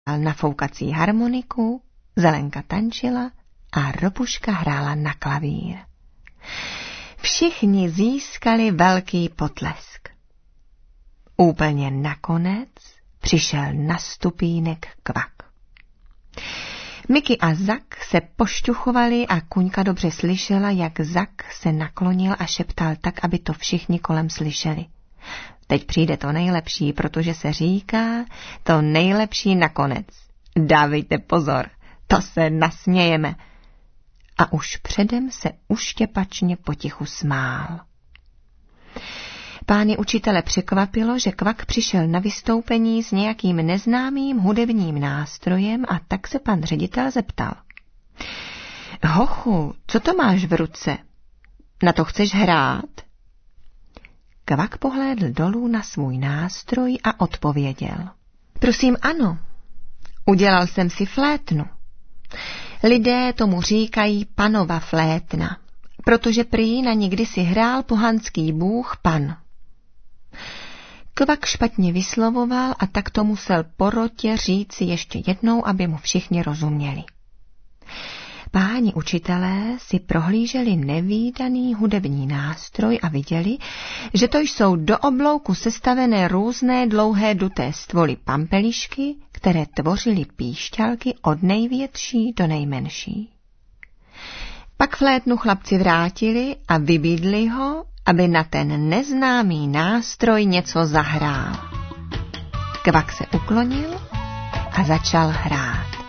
na foukací harmoniku, Zelenka tančila a Ropuška hrála na klavír. Všichni získali velký potlesk. Úplně nakonec přišel na stupínek Kvak. Miky a Zak se pošťuchovali a Kuňka dobře slyšela, jak Zak se naklonil a šeptal tak, aby to všichni kolem slyšeli. Teď přijde to nejlepší, protože se říká to nejlepší nakonec. Dávejte pozor, to se nasmějeme. A už předem se uštěpačně potichu smál. Pány učitele překvapilo, že Kvak přišel na vystoupení s nějakým neznámým hudebním nástrojem a tak se pan ředitel zeptal. Hochu, co to máš v ruce? Na to chceš hrát? Kvak pohlédl dolů na svůj nástroj a odpověděl. Prosím, ano, udělal jsem si flétnu. Lidé tomu říkají Panova flétna, protože prý na ní kdysi hrál pohanský bůh Pan. Kvak špatně vyslovoval a tak to musel porotě říci ještě jednou, aby mu všichni rozuměli. Páni učitelé si prohlíželi nevídaný hudební nástroj a viděli, že to jsou do oblouku sestavené různé dlouhé duté stvoly pampelišky, které tvořily píšťalky od největší do nejmenší. Pak flétnu chlapci vrátili a vybídli ho, aby na ten neznámý nástroj něco zahrál. Kvak se uklonil a začal hrát.